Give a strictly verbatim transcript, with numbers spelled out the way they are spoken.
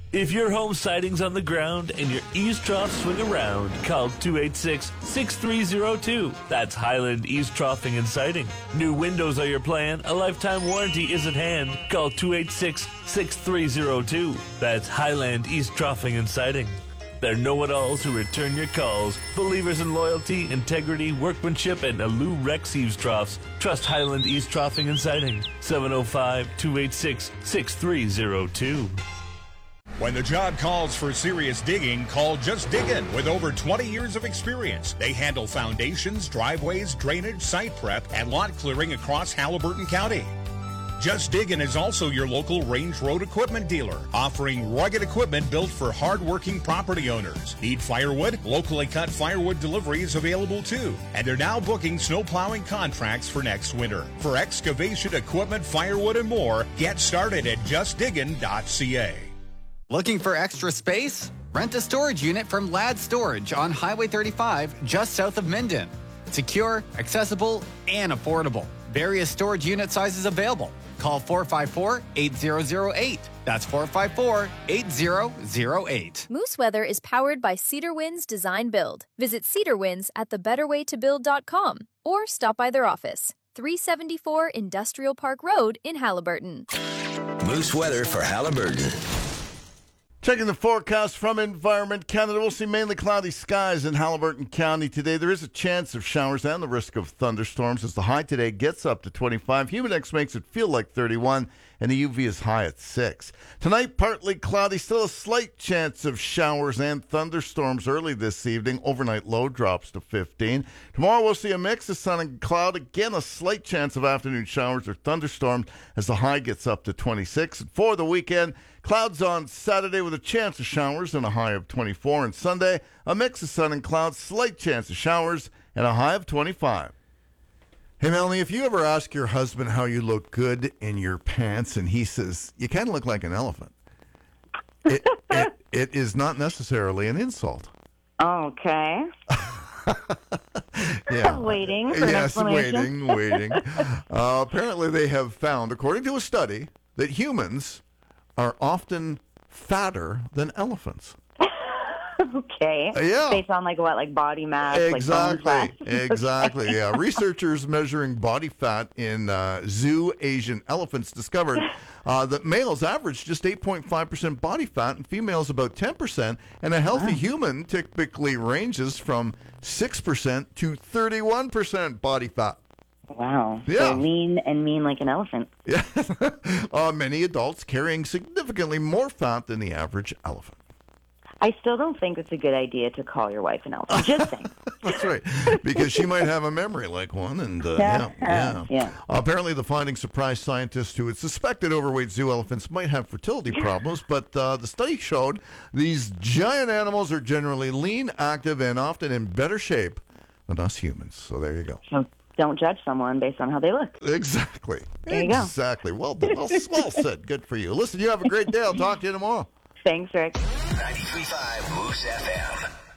If your home siding's on the ground and your eaves trough swing around, call two eight six, six three zero two. That's Highland Eaves Troughing and Siding. New windows are your plan. A lifetime warranty is at hand. Call two eight six, six three zero two. That's Highland Eaves Troughing and Siding. They're know-it-alls who return your calls. Believers in loyalty, integrity, workmanship, and Alu Rex Eaves Troughs. Trust Highland Eaves Troughing and Siding. seven oh five, two eight six, six three zero two. When the job calls for serious digging, call Just Diggin' with over twenty years of experience. They handle foundations, driveways, drainage, site prep, and lot clearing across Haliburton County. Just Diggin' is also your local Range Road equipment dealer, offering rugged equipment built for hard-working property owners. Need firewood? Locally cut firewood delivery is available too. And they're now booking snow plowing contracts for next winter. For excavation, equipment, firewood, and more, get started at just diggin dot c a. Looking for extra space? Rent a storage unit from Ladd Storage on Highway thirty-five, just south of Minden. Secure, accessible, and affordable. Various storage unit sizes available. Call four five four, eight zero zero eight. That's four five four, eight zero zero eight. Moose Weather is powered by Cedar Winds Design Build. Visit Cedar Winds at the better way to build dot com or stop by their office, three seventy-four Industrial Park Road in Haliburton. Moose Weather for Haliburton. Checking the forecast from Environment Canada, we'll see mainly cloudy skies in Haliburton County today. There is a chance of showers and the risk of thunderstorms as the high today gets up to twenty-five. Humidex makes it feel like thirty-one, and the U V is high at six. Tonight, partly cloudy, still a slight chance of showers and thunderstorms early this evening. Overnight low drops to fifteen. Tomorrow, we'll see a mix of sun and cloud. Again, a slight chance of afternoon showers or thunderstorms as the high gets up to twenty-six. And for the weekend, clouds on Saturday with a chance of showers and a high of twenty-four. And Sunday, a mix of sun and clouds, slight chance of showers and a high of twenty-five. Hey, Melanie, if you ever ask your husband how you look good in your pants and he says, you kind of look like an elephant, it, it, it is not necessarily an insult. Okay. Yeah. Waiting for an yes, explanation. waiting, waiting. uh, apparently they have found, according to a study, that humans are often fatter than elephants. Okay. Yeah. Based on like what, like body mass, exactly. like bone fat. Exactly. Yeah. Researchers measuring body fat in uh, zoo Asian elephants discovered uh, that males average just eight point five percent body fat and females about ten percent, and a healthy Wow. human typically ranges from six percent to thirty-one percent body fat. Wow. Yeah. So lean and mean like an elephant. Yeah. uh, many adults carrying significantly more fat than the average elephant. I still don't think it's a good idea to call your wife an elephant. Just saying. That's right, because she might have a memory like one, and uh, yeah, yeah. Yeah. Apparently, the findings surprised scientists who had suspected overweight zoo elephants might have fertility problems, but uh, the study showed these giant animals are generally lean, active, and often in better shape than us humans. So there you go. So don't judge someone based on how they look. Exactly. There you go. Exactly. Well done. Well, well said. Good for you. Listen, you have a great day. I'll talk to you tomorrow. Thanks, Rick. ninety-three point five Moose F M.